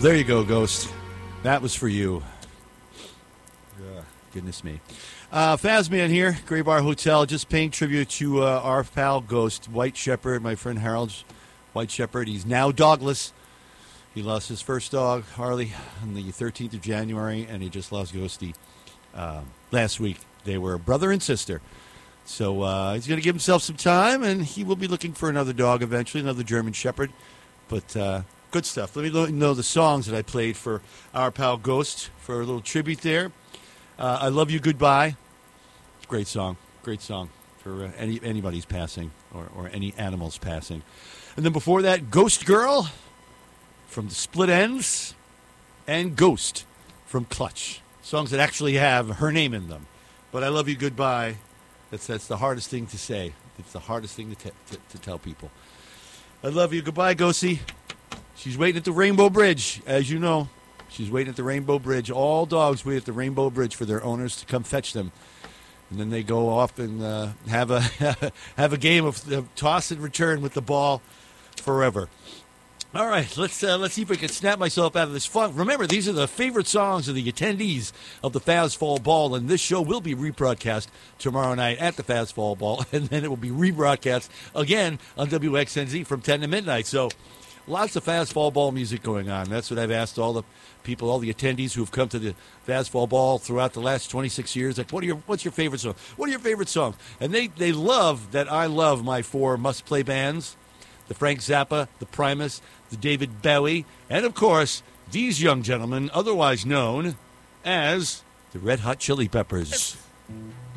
There you go, Ghost. That was for you. Goodness me. Fazman here, Gray Bar Hotel, just paying tribute to our pal Ghost, White Shepherd, my friend Harold's White Shepherd. He's now dogless. He lost his first dog, Harley, on the 13th of January, and he just lost Ghosty last week. They were brother and sister. So he's going to give himself some time, and he will be looking for another dog eventually, another German Shepherd. But good stuff. Let me know the songs that I played for our pal Ghost for a little tribute there. I Love You Goodbye. Great song for anybody's passing or any animal's passing. And then before that, Ghost Girl from the Split Ends and Ghost from Clutch. Songs that actually have her name in them. But I Love You Goodbye, that's the hardest thing to say. It's the hardest thing to tell people. I love you goodbye, Ghosty. She's waiting at the Rainbow Bridge, as you know. She's waiting at the Rainbow Bridge. All dogs wait at the Rainbow Bridge for their owners to come fetch them. And then they go off and have a game of toss and return with the ball forever. All right, let's see if I can snap myself out of this funk. Remember, these are the favorite songs of the attendees of the Faz Fall Ball, and this show will be rebroadcast tomorrow night at the Faz Fall Ball, and then it will be rebroadcast again on WXNZ from 10 to midnight. So lots of Faz Fall Ball music going on. That's what I've asked all the people, all the attendees who have come to the Faz Fall Ball throughout the last 26 years. Like, what's your favorite song? What are your favorite songs? And they love that I love my four must-play bands, the Frank Zappa, the Primus, the David Bowie, and, of course, these young gentlemen, otherwise known as the Red Hot Chili Peppers.